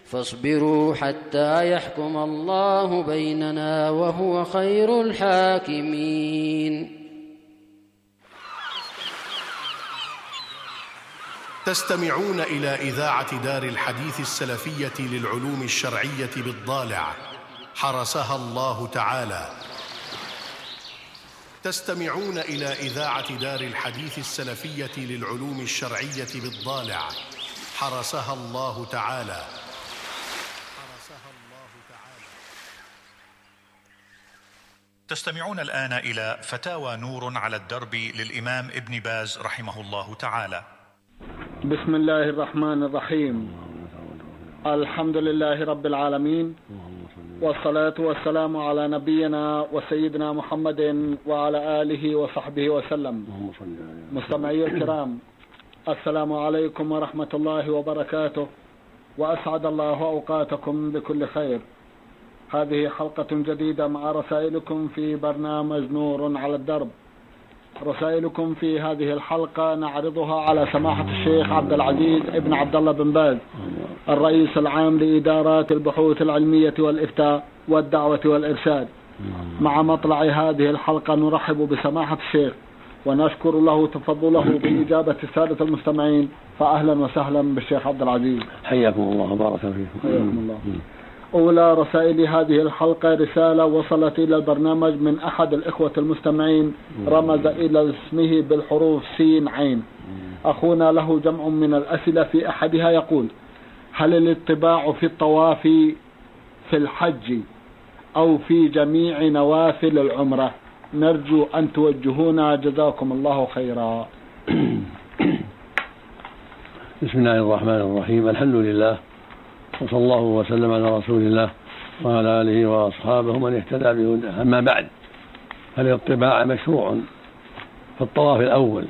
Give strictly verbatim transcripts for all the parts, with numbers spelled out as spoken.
فاصبروا حتى يحكم الله بيننا وهو خير الحاكمين. تستمعون إلى إذاعة دار الحديث السلفية للعلوم الشرعية بالضالع حرسها الله تعالى. تستمعون إلى إذاعة دار الحديث السلفية للعلوم الشرعية بالضالع حرسها الله تعالى. تستمعون الآن إلى فتاوى نور على الدرب للإمام ابن باز رحمه الله تعالى. بسم الله الرحمن الرحيم. الحمد لله رب العالمين، والصلاة والسلام على نبينا وسيدنا محمد وعلى آله وصحبه وسلم. مستمعي الكرام، السلام عليكم ورحمة الله وبركاته، وأسعد الله أوقاتكم بكل خير. هذه حلقة جديدة مع رسائلكم في برنامج نور على الدرب. رسائلكم في هذه الحلقة نعرضها على سماحة الشيخ عبد العزيز ابن عبد الله بن باز، الرئيس العام لإدارات البحوث العلمية والإفتاء والدعوة والإرشاد. مع مطلع هذه الحلقة نرحب بسماحة الشيخ ونشكر له تفضله بإجابة السادة المستمعين، فأهلا وسهلا بالشيخ عبد العزيز. حياكم الله وبارك فيكم. حياكم الله. أولى رسائل هذه الحلقة رسالة وصلت إلى البرنامج من أحد الإخوة المستمعين، رمز إلى اسمه بالحروف سين عين. أخونا له جمع من الأسئلة، في أحدها يقول: هل الاتباع في الطواف في الحج أو في جميع نوافل العمرة؟ نرجو أن توجهونا جزاكم الله خيرا. بسم الله الرحمن الرحيم. الحمد لله، وصلى الله وسلم على رسول الله وعلى آله وأصحابه من اهتدى بهداه. أما بعد، فالاتباع مشروع في الطواف الأول،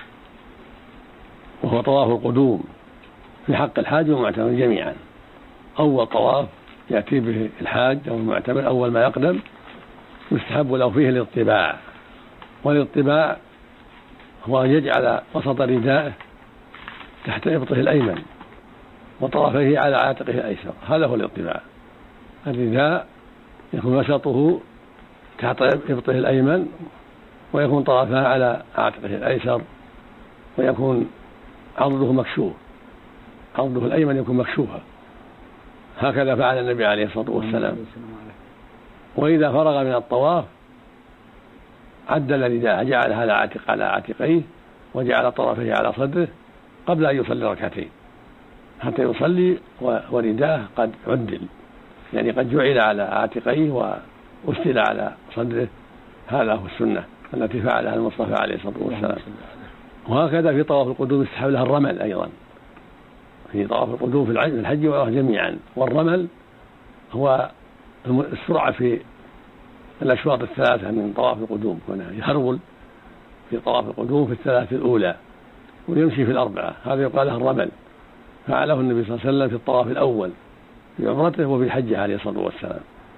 وهو طواف القدوم في حق الحاج والمعتمر جميعا. أول طواف يأتي به الحاج أو المعتمر أول ما يقدم يستحب له فيه الاتباع. والاتباع هو أن يجعل وسط ردائه تحت إبطه الأيمن وطرفيه على عاتقه الأيسر، هذا هو الاتباع. الرداء يكون وسطه تحت إبطه الأيمن، ويكون طرفاه على عاتقه الأيسر، ويكون عضده مكشوف، عضده الأيمن يكون مكشوفا. هكذا فعل النبي عليه الصلاة والسلام. وإذا فرغ من الطواف عدل رداءه، جعل هذا عاتق على عاتقيه، وجعل طرفيه على صدره قبل أن يصلي ركعتين، حتى يصلي ورداه قد عدل، يعني قد جعل على عاتقيه وأسدل على صدره. هذا هو السنة التي فعلها المصطفى عليه الصلاة والسلام. وهكذا في طواف القدوم يستحب لها الرمل أيضا، في طواف القدوم في الحج والعمرة جميعا. والرمل هو السرعة في الأشواط الثلاثة من طواف القدوم، هنا يهرول في طواف القدوم في الثلاث الأولى ويمشي في الأربعة، هذا يقال له الرمل. فعله النبي صلى الله عليه وسلم في الطواف الأول في عمرته وفي الحج عليه الصلاة والسلام.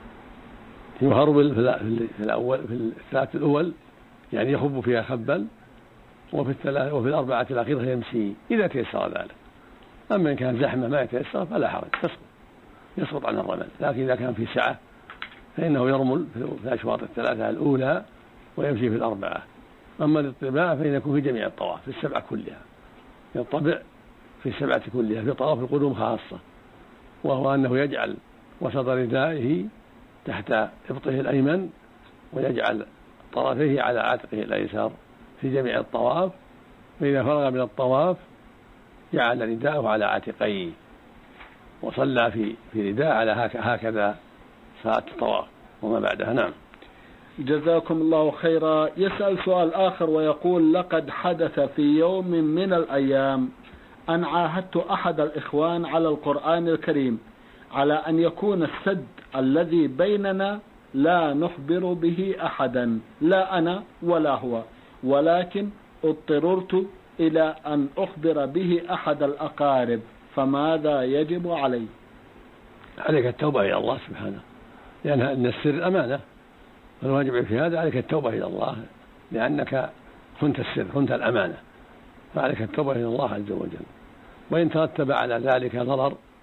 يهرول في الأول في الثلاث الأول، يعني يخب فيها خبا، وفي الثلاث وفي الأربعة الأخيرة يمشي إذا تيسر ذلك. أما إن كان زحمة ما يتيسر فلا حرج، يسقط يسقط عن الرمل. لكن إذا كان في سعة فإنه يرمل في الأشواط الثلاثة الأولى ويمشي في الأربعة. أما الاتباع فإن يكون في جميع الطواف في السبعة كلها، يطبع في السبعة كلها، في طواف القدوم خاصة، وهو أنه يجعل وسط ردائه تحت إبطه الأيمن، ويجعل طرفيه على عاتقه الأيسر في جميع الطواف. فإذا فرغ من الطواف جعل رداءه على عاتقيه وصلى في في رداء على هكذا صلاة الطواف وما بعدها. نعم. جزاكم الله خيرا. يسأل سؤال آخر ويقول: لقد حدث في يوم من الأيام أن عاهدت أحد الإخوان على القرآن الكريم على أن يكون السد الذي بيننا لا نخبر به أحدا، لا أنا ولا هو، ولكن اضطررت إلى أن أخبر به أحد الأقارب، فماذا يجب علي؟ عليك التوبة إلى الله سبحانه، لأن السر أمانة، والواجب في هذا عليك التوبة إلى الله، لأنك كنت السر، كنت الأمانة، فعليك التوبة إلى الله عز وجل. وإن ترتب على ذلك ضرر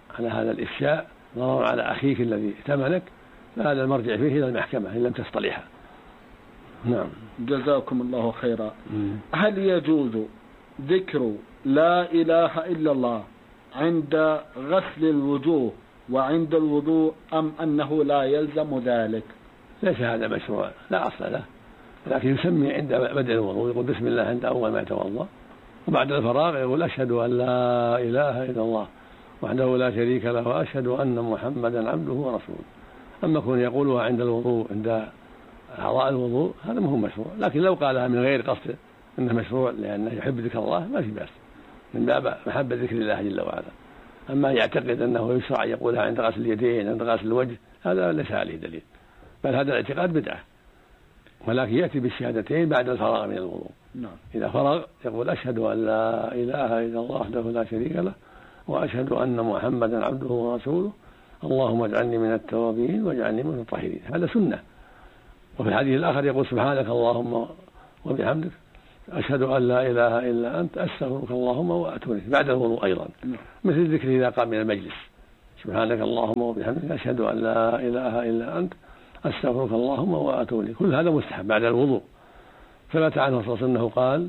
على هذا الإفشاء ضرر على أخيك الذي ائتمنك، فهذا المرجع فيه إلى المحكمة إن لم تصطلحها. نعم. جزاكم الله خيرا. هل يجوز ذكر لا إله إلا الله عند غسل الوجوه وعند الوضوء أم أنه لا يلزم ذلك؟ ليس هذا مشروع، لا أصل له، لكن يسمي عند بدء الوضوء يقول بسم الله عند أول ما يتوضأ، وبعد الفراغ يقول أشهد أن لا إله إلا الله وحده لا شريك له وأشهد أن محمدا عبده ورسوله. أما كون يقولها عند الوضوء عند أعضاء الوضوء هذا ما هو مشروع، لكن لو قالها من غير قصد أنه مشروع لأنه يحب ذكر الله ما في بأس، من باب محبة ذكر الله جل وعلا. أما يعتقد أنه يشرع يقولها عند غسل اليدين عند غسل الوجه هذا ليس عليه دليل، بل هذا الاعتقاد بدعة، ولكن يأتي بالشهادتين بعد الفراغ من الوضوء. إذا فرغ يقول أشهد أن لا إله إلا الله وحده لا شريك له وأشهد أن محمدا عبده ورسوله اللهم اجعلني من التوابين واجعلني من المطهرين. هذا سنة. وفي الحديث الآخر يقول سبحانك اللهم وبحمدك أشهد أن لا إله إلا أنت أستغفرك اللهم وأتوب إليك بعد الوضوء أيضا، مثل الذكر إذا قام من المجلس سبحانك اللهم وبحمدك أشهد أن لا إله إلا أنت أستغفرك اللهم وأتوب إليك. كل هذا مستحب بعد الوضوء. ثبت عنه صلى الله عليه وسلم أنه قال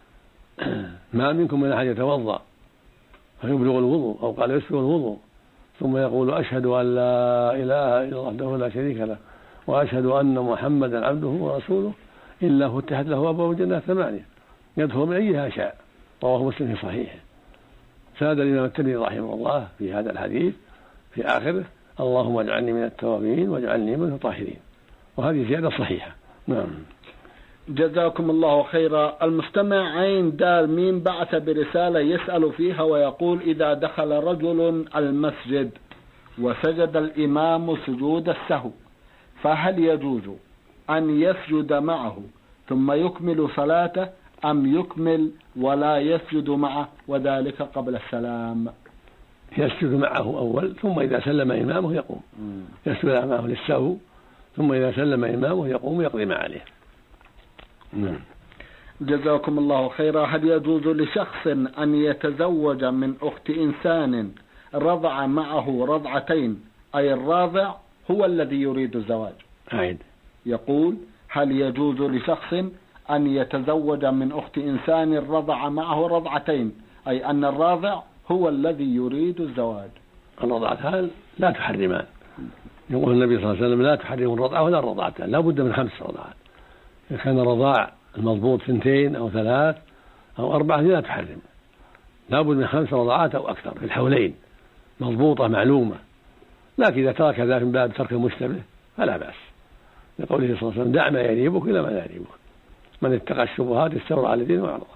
ما منكم من أحد يتوضأ فيبلغ الوضوء أو قال يسبغ الوضوء ثم يقول أشهد أن لا إله إلا الله وحده لا شريك له وأشهد أن محمدا عبده ورسوله إلا فتحت له أبواب الجنة ثمانية يدخل من أيها شاء. رواه مسلم في صحيحه. ساد الإمام الترمذي رحمه الله في هذا الحديث في آخره اللهم اجعلني من التوابين واجعلني من المطهرين، وهذه زيادة صحيحة. نعم. جزاكم الله خيرا. المستمع عين دال ميم بعث برسالة يسأل فيها ويقول إذا دخل رجل المسجد وسجد الإمام سجود السهو فهل يجوز أن يسجد معه ثم يكمل صلاته أم يكمل ولا يسجد معه وذلك قبل السلام؟ يسجد معه أول ثم إذا سلم إمامه يقوم يسجد معه للسهو ثم إذا سلم إمامه يقوم يقضي ما عليه. نعم. جزاكم الله خيرا. هل يجوز لشخص أن يتزوج من أخت إنسان رضع معه رضعتين أي الراضع هو الذي يريد الزواج؟ عيد. يقول هل يجوز لشخص أن يتزوج من أخت إنسان رضع معه رضعتين أي أن الراضع هو الذي يريد الزواج؟ الرضعتان لا تحرمان. يقول النبي صلى الله عليه وسلم لا تحرم الرضعة ولا الرضعتان، لا بد من خمس رضعات. إذا كان رضاع المضبوط ثنتين أو ثلاث أو أربعة لا تحرم، لا بد من خمس رضعات أو أكثر في الحولين مضبوطة معلومة. لكن إذا ترك ذلك من باب ترك المشتبه فلا بأس، لقوله صلى الله عليه وسلم دع ما يريبك إلى ما لا يريبك من اتقى الشبهات استبرأ على دينه وعرضه.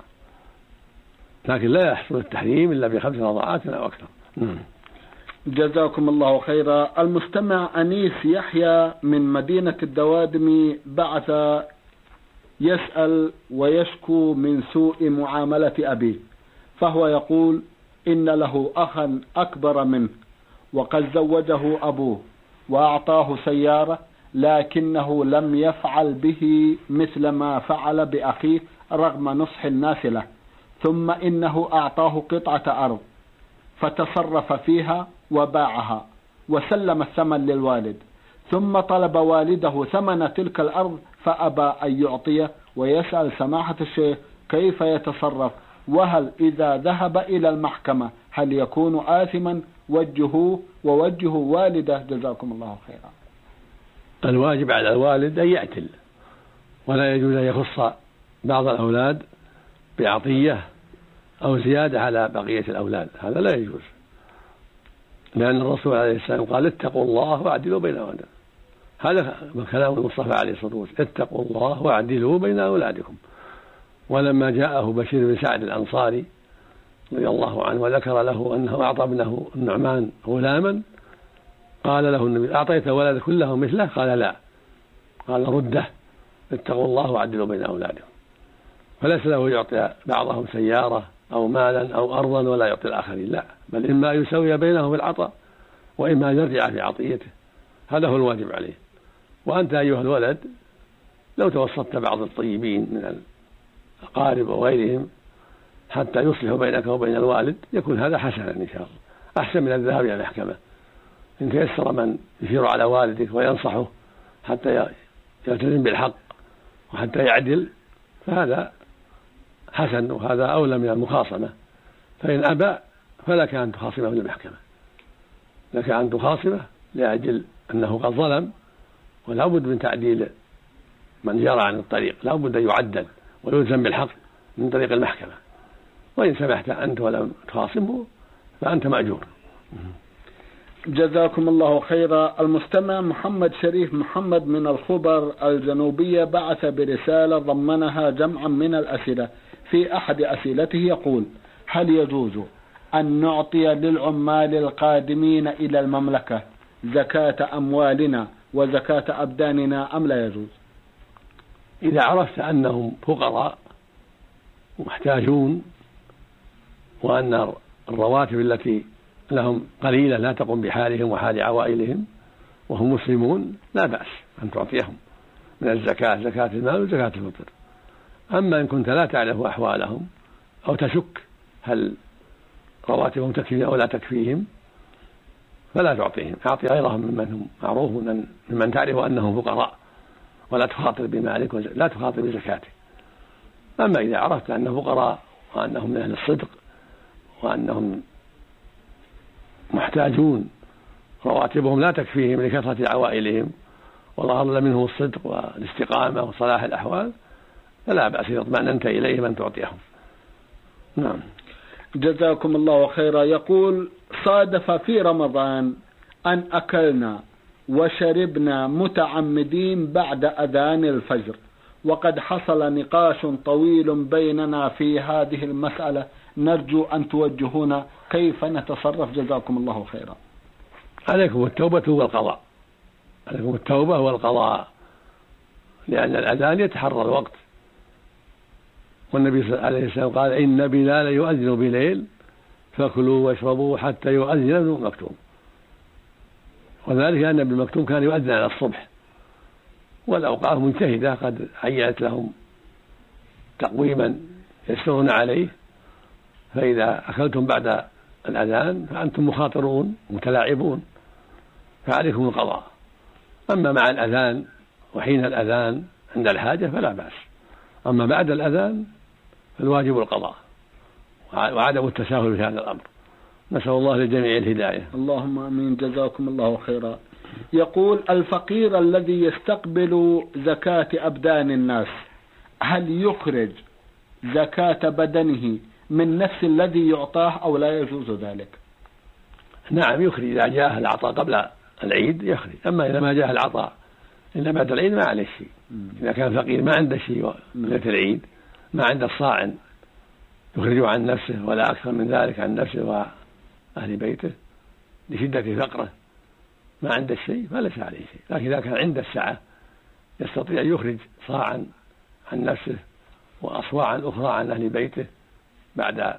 لكن لا يحصل التحريم إلا بخمس رضعات أو أكثر. جزاكم الله خيرا. المستمع أنيس يحيى من مدينة الدوادمي بعث يسأل ويشكو من سوء معاملة أبيه، فهو يقول إن له أخا أكبر منه وقد زوجه أبوه وأعطاه سيارة لكنه لم يفعل به مثل ما فعل بأخيه رغم نصح الناس له، ثم إنه أعطاه قطعة أرض فتصرف فيها وباعها وسلم الثمن للوالد، ثم طلب والده ثمن تلك الأرض فأبى أن يعطيه، ويسأل سماحة الشيخ كيف يتصرف، وهل إذا ذهب إلى المحكمة هل يكون آثما وجهوه ووجه والده؟ جزاكم الله خيرا. الواجب على الوالد أن يعتل، ولا يجوز أن يخص بعض الأولاد بعطية أو زيادة على بقية الأولاد، هذا لا يجوز، لأن الرسول عليه السلام قال اتقوا الله واعدلوا بين أولادكم. هذا كلام المصطفى عليه الصلاة والسلام، اتقوا الله واعدلوا بين أولادكم. ولما جاءه بشير بن سعد الأنصاري رضي الله عنه وذكر له أنه أعطى ابنه النعمان غلاما، قال له النبي أعطيت ولد كله مثله؟ قال لا. قال رده، اتقوا الله واعدلوا بين أولادكم. فليس له يعطي بعضهم سيارة أو مالا أو أرضا ولا يعطي الآخرين، لا، بل إما يسوي بينه في العطاء وإما يرجع في عطيته، هذا هو الواجب عليه. وأنت أيها الولد لو توسطت بعض الطيبين من الأقارب وغيرهم حتى يصلحوا بينك وبين الوالد يكون هذا حسنا إن شاء الله. أحسن من الذهاب إلى المحكمة. إن تيسر من يشير على والدك وينصحه حتى يلتزم بالحق وحتى يعدل فهذا حسن، وهذا أولى من المخاصمة. فإن أبى فلك أن تخاصمه بالمحكمة، لك أن تخاصمه لأجل أنه قد ظلم، ولا بد من تعديل من جرى عن الطريق، لا بد أن يعدل ويلزم بالحق من طريق المحكمة. وإن سمحت أنت ولم تخاصمه فأنت مأجور. جزاكم الله خيرا. المستمع محمد شريف محمد من الخبر الجنوبية بعث برسالة ضمنها جمعا من الأسئلة. في أحد أسئلته يقول: هل يجوز أن نعطي للعمال القادمين إلى المملكة زكاة أموالنا وزكاة أبداننا أم لا يجوز؟ إذا عرفت أنهم فقراء محتاجون وأن الرواتب التي لهم قليلة لا تقوم بحالهم وحال عوائلهم وهم مسلمون لا بأس أن تعطيهم من الزكاة، زكاة المال وزكاة الفطر. أما إن كنت لا تعرف أحوالهم أو تشك هل رواتبهم تكفي أو لا تكفيهم فلا تعطيهم، أعطي غيرهم ممن هم معروف ممن تعرف أنهم فقراء ولا تخاطر بمالك لا تخاطر بزكاته. أما إذا عرفت أنهم فقراء وأنهم من أهل الصدق وأنهم محتاجون رواتبهم لا تكفيهم لكثرة عوائلهم وظهر منهم الصدق والاستقامة وصلاح الأحوال فلا بأس إذا اطمأننت إليهم أن تعطيهم. نعم. جزاكم الله خيرا. يقول: صادف في رمضان أن أكلنا وشربنا متعمدين بعد أذان الفجر، وقد حصل نقاش طويل بيننا في هذه المسألة، نرجو أن توجهونا كيف نتصرف جزاكم الله خيرا. عليكم التوبة والقضاء، عليكم التوبة والقضاء، لأن الأذان يتحرى الوقت، والنبي صلى الله عليه وسلم قال: إن بلال يؤذن بليل فكلوا واشربوا حتى يؤذن ابن مكتوم. وذلك أن ابن مكتوم كان يؤذن على الصبح، والأوقات مجتهدة قد عينت لهم تقويما يسرون عليه، فإذا أكلتم بعد الأذان فأنتم مخاطرون متلاعبون فعليكم القضاء. أما مع الأذان وحين الأذان عند الحاجة فلا بأس، أما بعد الأذان فالواجب القضاء وعدم التساهل في هذا الأمر. نسأل الله للجميع الهداية. اللهم آمين. جزاكم الله خيرا. يقول: الفقير الذي يستقبل زكاة أبدان الناس هل يخرج زكاة بدنه من نفس الذي يعطاه أو لا يجوز ذلك؟ نعم يخرج، إذا جاء العطاء قبل العيد يخرج، أما إذا ما جاء العطاء إلا بعد العيد ما عليه شيء. إذا كان فقير ما عنده شيء ليلة العيد، ما عنده الصاع يخرجه عن نفسه ولا أكثر من ذلك عن نفسه وأهل بيته لشدة فقره، ما عنده شيء فليس عليه شيء. لكن إذا كان عنده السعة يستطيع أن يخرج صاعا عن نفسه وأصواعا أخرى عن أهل بيته بعد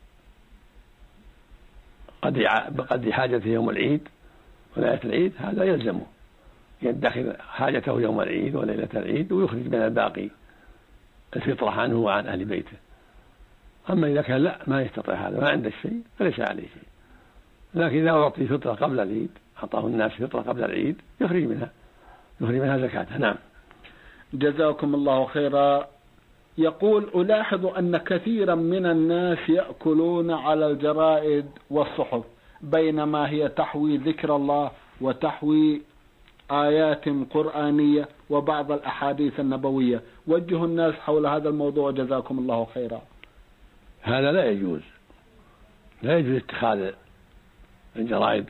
قد حاجته يوم العيد وليلة العيد، هذا يلزمه يدخر حاجته يوم العيد وليلة العيد ويخرج من الباقي الفطرة عنه وعن أهل بيته. أما إذا كان لا ما يستطيع هذا ما عنده شيء فليس عليه شيء. لكن إذا أعطي فطرة قبل العيد، أعطاه الناس فطرة قبل العيد يخرج منها يخرج منها زكاتها. نعم. جزاكم الله خيرا. يقول: ألاحظ أن كثيرا من الناس يأكلون على الجرائد والصحف بينما هي تحوي ذكر الله وتحوي آيات قرآنية وبعض الأحاديث النبوية. وجهوا الناس حول هذا الموضوع جزاكم الله خيرا. هذا لا يجوز، لا يجوز اتخاذ الجرائد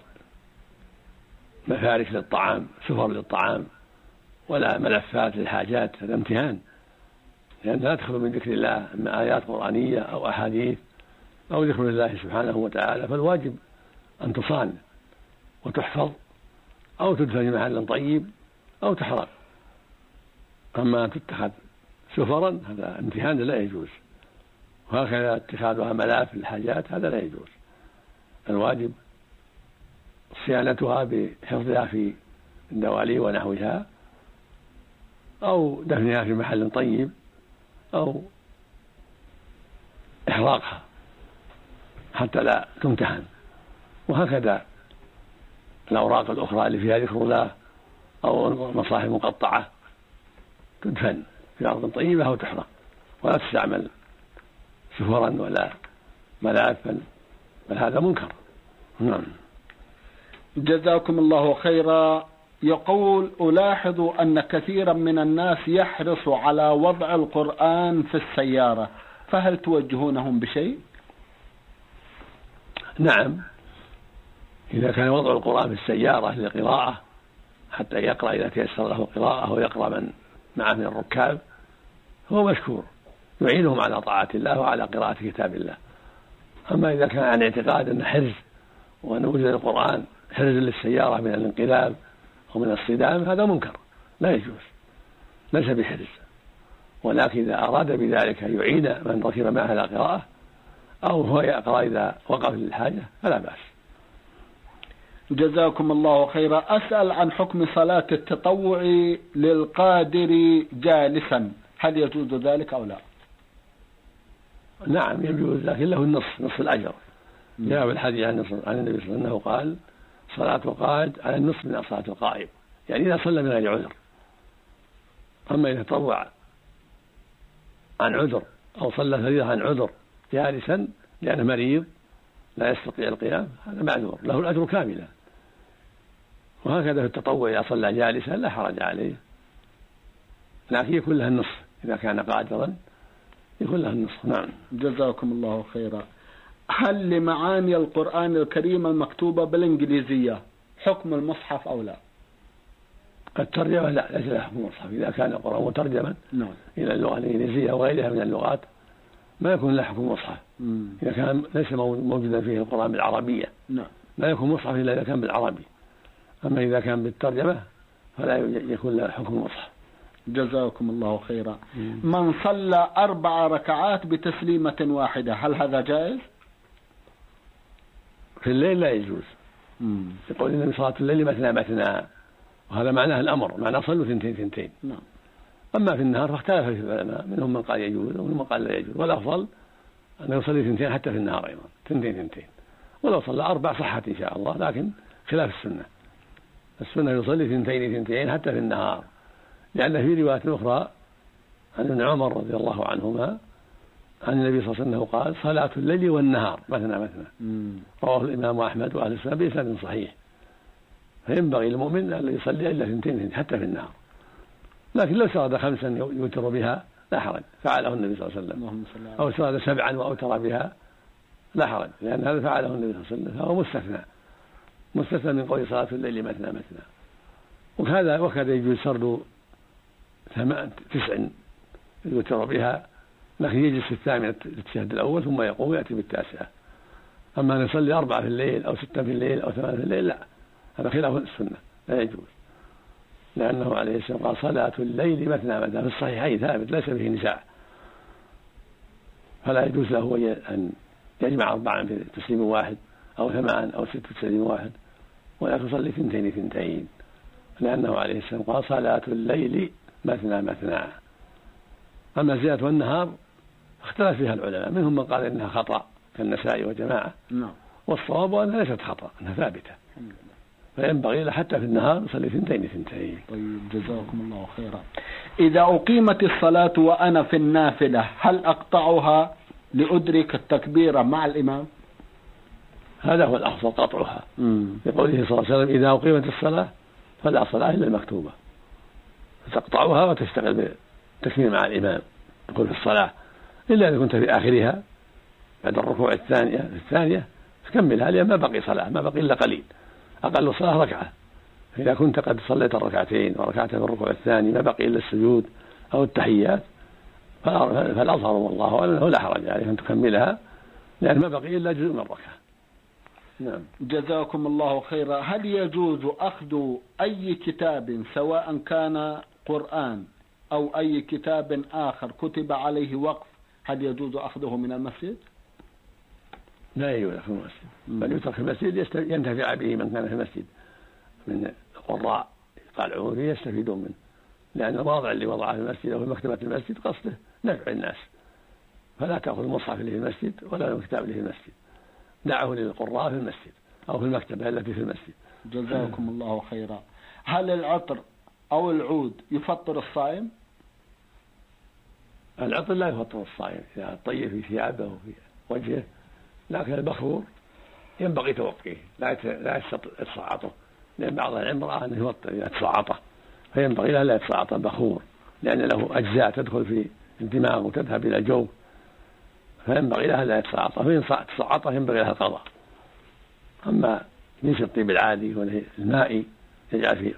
مفارش للطعام، سفر للطعام، ولا ملفات للحاجات. هذا امتهان، لأن لا تخلو من ذكر الله، إما آيات قرآنية أو أحاديث أو ذكر الله سبحانه وتعالى، فالواجب أن تصان وتحفظ أو تدفن في محل طيب أو تحرق. أما أن تتخذ سفرا هذا امتهان لا يجوز، وهكذا اتخاذها ملاف للحاجات هذا لا يجوز. الواجب صيانتها بحفظها في الدوالي ونحوها أو دفنها في محل طيب أو إحراقها حتى لا تمتهن. وهكذا الأوراق الأخرى اللي فيها ذكر الله أو المصاحف مقطعة تدفن في أرض طيبة أو تحرق ولا تستعمل سفرا ولا ملاذا، بل هذا منكر. نعم. جزاكم الله خيرا. يقول: ألاحظ أن كثيرا من الناس يحرص على وضع القرآن في السيارة، فهل توجهونهم بشيء؟ نعم، إذا كان وضع القرآن في السيارة للقراءة حتى يقرأ إذا تيسر له القراءة أو يقرأ من معه من الركاب هو مشكور، يعينهم على طاعة الله وعلى قراءة كتاب الله. أما إذا كان عن اعتقاد أن حرز وأن وجد القرآن حرز للسيارة من الانقلاب أو من الصدام هذا منكر لا يجوز، ليس بحرز، ولكن إذا أراد بذلك أن يعين من ركب معه على قراءة أو هو يقرأ إذا وقف للحاجة فلا بأس. جزاكم الله خيرا. أسأل عن حكم صلاة التطوع للقادر جالسا، هل يجوز ذلك أو لا؟ نعم يجوز، لكن له النصف، نصف الأجر. جاء بالحديث عن النبي صلى الله عليه وسلم أنه قال: صلاة القاعد على النصف من صلاة القائم، يعني إذا صلى من غير عذر. أما إذا تطوع عن عذر أو صلى فريضة عن عذر جالسا لأنه مريض لا يستطيع القيام هذا معذور، له الأجر كاملا. وهكذا في التطوع إذا صلى جالسا لا حرج عليه، لكن يكون له النصف إذا كان قادرا يكون له النصف. نعم. جزاكم الله خيرا. هل لمعاني القرآن الكريم المكتوبة بالإنجليزية حكم المصحف أو لا؟ الترجمة لا، ليس له حكم المصحف. إذا كان القرآن مترجما نعم. إلى اللغة الإنجليزية وغيرها من اللغات ما يكون له حكم المصحف. إذا كان ليس موجودا فيه القرآن بالعربية نعم. لا يكون مصحف إلا إذا كان بالعربي. أما إذا كان بالترجمة فلا يكون له حكم المصحف. جزاكم الله خيرا. مم. من صلى أربع ركعات بتسليمة واحدة هل هذا جائز؟ في الليل لا يجوز. يقول إن صلاة الليل مثنى مثنى، وهذا معناه الأمر، معناه صلوا ثنتين ثنتين. نعم. أما في النهار فاختلف في العلماء، منهم من قال يجوز ومنهم من قال لا يجوز، والأفضل أنه يصلي ثنتين حتى في النهار أيضا، ثنتين ثنتين، ولو صلى أربع صحت إن شاء الله، لكن خلاف السنة. السنة يصلي ثنتين ثنتين حتى في النهار، لأن في رواية أخرى عن ابن عمر رضي الله عنهما عن النبي صلى الله عليه وسلم قال: صلاة الليل والنهار مثنى مثنى. رواه الإمام أحمد وأهل السنة بإسناد صحيح. فينبغي للمؤمن أن يصلي إلا ثنتين حتى في النهار، لكن لو سرد خمسا يوتر بها لا حرج، فعله النبي صلى الله عليه وسلم، أو سرد سبعا وأوتر بها لا حرج، لأن هذا فعله النبي صلى الله عليه وسلم، فهو مستثنى مستثنى من قول صلاة الليل مثنى مثنى. وكذا وكذا يجوز سرد تسع يوتر بها، لكن يجلس في الثامنة التشهد الأول ثم يقوم ويأتي بالتاسعة. أما أن يصلي أربعة في الليل أو ستة في الليل أو ثمانية في الليل لا، هذا خلاف السنة لا يجوز، لأنه عليه السلام قال: صلاة الليل مثنى مثنى، في الصحيحين ثابت ليس فيه نزاع، فلا يجوز له أن يجمع أربعا في تسليم واحد أو ثمان أو ستة في تسليم واحد، ولا تصلي ثنتين ثنتين، لأنه عليه السلام قال: صلاة الليل مثنى مثنى. أما زيادة النهار اختلف فيها العلماء، منهم من قال إنها خطأ كالنسائي وجماعة، نعم. والصواب أنها ليست خطأ، أنها ثابتة، فينبغي له حتى في النهار يصلي ثنتين ثنتين. طيب جزاكم الله خيرا. إذا أقيمت الصلاة وأنا في النافلة هل أقطعها لأدرك التكبير مع الإمام؟ هذا هو الأفضل قطعها، لقوله صلى الله عليه وسلم: إذا أقيمت الصلاة فلا صلاة إلا المكتوبة، فتقطعها وتشتغل بالتكبير مع الإمام تقول في الصلاة، إلا إذا كنت في آخرها بعد الركوع الثانية في الثانية تكملها، لأن ما بقي صلاة، ما بقي إلا قليل، أقل صلاة ركعة. إذا كنت قد صليت الركعتين وركعت في الركوع الثاني ما بقي إلا السجود أو التحيات فالأظهر والله أنه لا حرج عليك أن تكملها، لأن ما بقي إلا جزء من الركعة. نعم. جزاكم الله خيرا. هل يجوز أخذ أي كتاب سواء كان قرآن أو أي كتاب آخر كتب عليه وقف، هل يجوز أخذه من المسجد؟ لا يجوز أخذه من المسجد، بل يترك في المسجد ينتفع به من كان في المسجد من القراء يطالعون فيه يستفيدون منه، لأن الواضع اللي وضعه في المسجد أو في مكتبة المسجد قصده نفع الناس، فلا تأخذ المصحف اللي في المسجد ولا الكتاب اللي في المسجد، دعه للقراء في المسجد. أو في المكتبة التي في المسجد. جزاكم الله خيرا. هل العطر أو العود يفطر الصائم؟ العطر لا يفطر الصائم إذا طيب في ثيابه وفي وجهه، لكن البخور ينبغي توقيه، لا يتصعطه، لأن بعض العمرة أنه يفطر إذا تصعطه، فينبغي له لا يتصعط البخور، لأن له أجزاء تدخل في الدماغ وتذهب إلى الجوف، فينبغي له لا يتصعطه، فإن تصعطه ينبغي له القضاء. أما جنس الطيب العادي والمائي يجعل في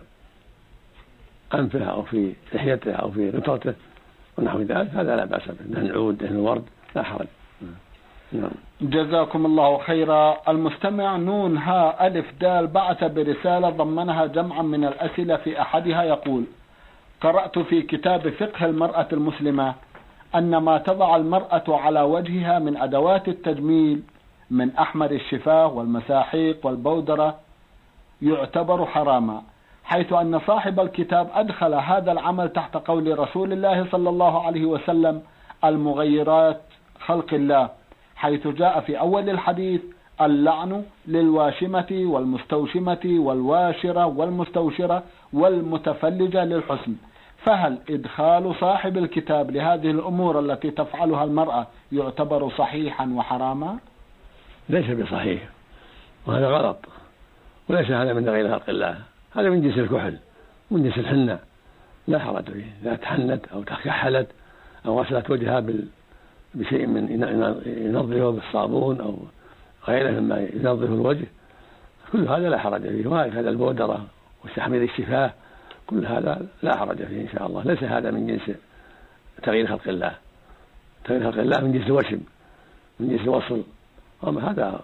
أنفه أو في لحيته أو في غطرته ونحو ذلك هذا لا بأس به، دهن العود دهن الورد لا حرج. نعم. جزاكم الله خيرا. المستمع نون ها ألف دال بعث برسالة ضمنها جمعا من الأسئلة، في أحدها يقول: قرأت في كتاب فقه المرأة المسلمة أن ما تضع المرأة على وجهها من أدوات التجميل من أحمر الشفاه والمساحيق والبودرة يعتبر حراما، حيث أن صاحب الكتاب أدخل هذا العمل تحت قول رسول الله صلى الله عليه وسلم: المغيرات خلق الله، حيث جاء في أول الحديث: اللعن للواشمة والمستوشمة والواشرة والمستوشرة والمتفلجة للحسن. فهل إدخال صاحب الكتاب لهذه الأمور التي تفعلها المرأة يعتبر صحيحا وحراما؟ ليس بصحيح، وهذا غلط، وليس هذا من غير خلق الله، هذا من جنس الكحل من جنس الحنة، لا حرج فيه. إذا تحنت أو تكحلت أو غسلت وجهها بشيء من ينظفه بالصابون أو غيره مما ينظف الوجه، كل هذا لا حرج فيه. وهكذا البودرة وتحمير الشفاه كل هذا لا حرج فيه إن شاء الله. ليس هذا من جنس تغيير خلق الله، تغيير خلق الله من جنس الوشم، من جنس الوصل، أما هذا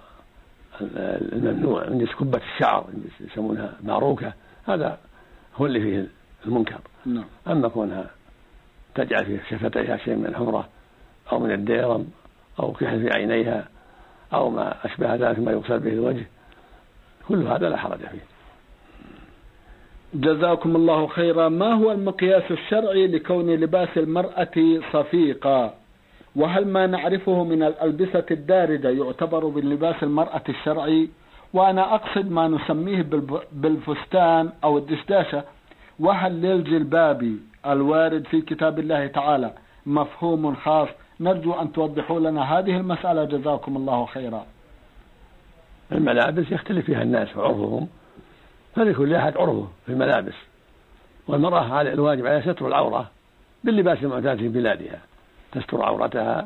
الممنوع من جنس كبة الشعر يسمونها باروكة، هذا هو اللي فيه المنكر. نعم. أما كونها تجعل في شفتيها شيء من الحمرة أو من الديرم أو كحل في عينيها أو ما أشبه ذلك ما يغسل به الوجه، كل هذا لا حرج فيه. جزاكم الله خيرا. ما هو المقياس الشرعي لكون لباس المرأة صفيقا؟ وهل ما نعرفه من الألبسة الدارجة يعتبر باللباس المرأة الشرعي؟ وأنا أقصد ما نسميه بالفستان أو الدشداشة. وهل للجلباب الوارد في كتاب الله تعالى مفهوم خاص؟ نرجو أن توضحوا لنا هذه المسألة جزاكم الله خيرا. الملابس يختلف فيها الناس وعرفهم، فلكل أحد عرفه في الملابس، والمرأة على الواجب على ستر العورة باللباس المعتاد في بلادها، تستر عورتها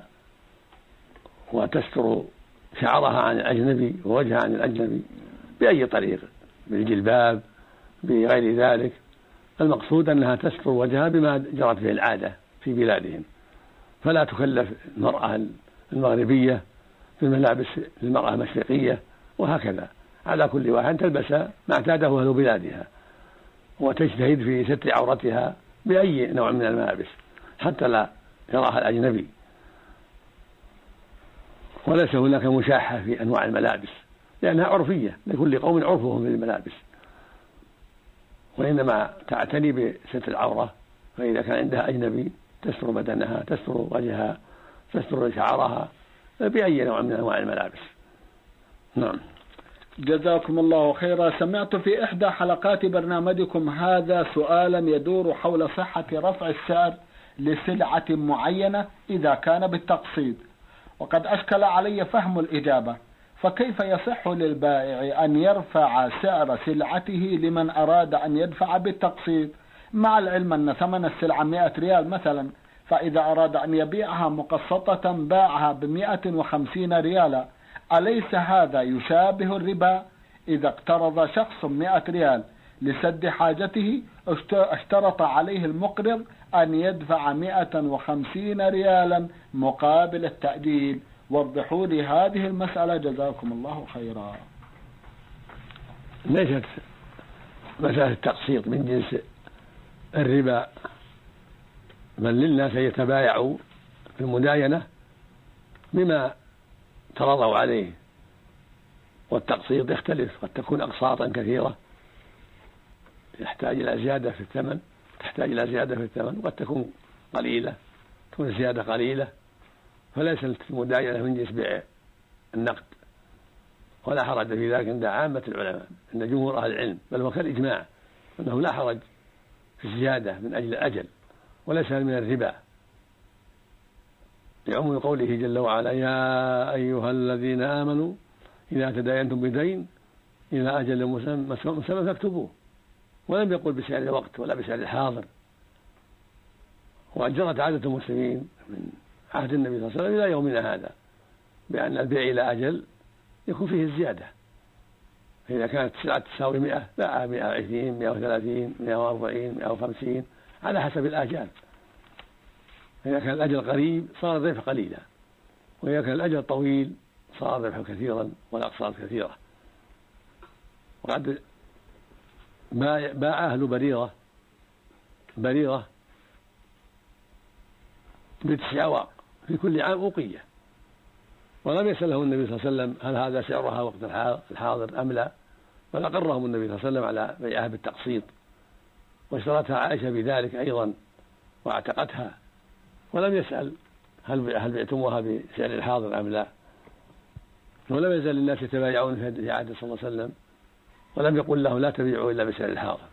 وتستر شعرها عن الأجنبي ووجهها عن الأجنبي بأي طريق، بالجلباب بغير ذلك. المقصود أنها تستر وجهها بما جرت به العادة في بلادهم، فلا تكلف المرأة المغربية في الملابس للمرأة المشرقية، وهكذا على كل واحد تلبس ما اعتاده أهل بلادها، وتجتهد في ستر عورتها بأي نوع من الملابس حتى لا يراها الأجنبي. وليس هناك مشاحة في أنواع الملابس لأنها عرفية، لكل قوم عرفهم في الملابس، وإنما تعتني بستر العورة، فإذا كان عندها أجنبي تستر بدنها، تستر وجهها، تستر شعرها بأي نوع من أنواع الملابس. نعم. جزاكم الله خيرا. سمعت في إحدى حلقات برنامجكم هذا سؤالا يدور حول صحة رفع السعر لسلعة معينة إذا كان بالتقسيط، وقد أشكل علي فهم الإجابة، فكيف يصح للبائع أن يرفع سعر سلعته لمن أراد أن يدفع بالتقسيط، مع العلم أن ثمن السلعة مئة ريال مثلا، فإذا أراد أن يبيعها مقسطة باعها بمئة وخمسين ريالا؟ أليس هذا يشابه الربا؟ إذا اقترض شخص مئة ريال لسد حاجته اشترط عليه المقرض أن يدفع مئة وخمسين ريالا مقابل التأجيل. وضحوا لي هذه المسألة جزاكم الله خيرا. ليست مسألة التقسيط من جنس الربا، بل للناس يتبايعوا في المداينة بما ترضوا عليه، والتقسيط يختلف، قد تكون أقساطا كثيرة يحتاج إلى زيادة في الثمن، تحتاج إلى زيادة في الثمن، وقد تكون قليلة تكون زيادة قليلة، فليست المداينة من جنس بيع النقد ولا حرج في ذلك عند عامة العلماء، عند جمهور أهل العلم، بل هو كالإجماع أنه لا حرج في الزيادة من أجل الأجل، وليس من الربا، لعموم قوله جل وعلا: يا أيها الذين آمنوا إذا تداينتم بدين إلى أجل مسمى فاكتبوه، ولم يقل بسعر الوقت ولا بسعر الحاضر. وجرت عادة المسلمين من عهد النبي صلى الله عليه وسلم إلى يومنا هذا بأن البيع إلى أجل يكون فيه الزيادة، فإذا كانت السلعة تساوي مئة باع مئة وعشرين مئة وثلاثين مئة وأربعين مئة وخمسين على حسب الآجال. إذا كان الأجل قريب صار الربح قليلا، وإذا كان الأجل طويل صار الربح كثيرا والأقساط كثيرة. وقد باع أهل بريرة بريرة بتسع أواق في كل عام أوقية، ولم يسأله النبي صلى الله عليه وسلم هل هذا سعرها وقت الحاضر أم لا، بل أقرهم النبي صلى الله عليه وسلم على بيعها بالتقسيط، واشترتها عائشة بذلك أيضا واعتقتها، ولم يسأل هل هل بعتموها بسعر الحاضر أم لا. ولم يزال الناس يتبايعون في عهد صلى الله عليه وسلم، ولم يقل له لا تبيعوا إلا بسعر الحاضر.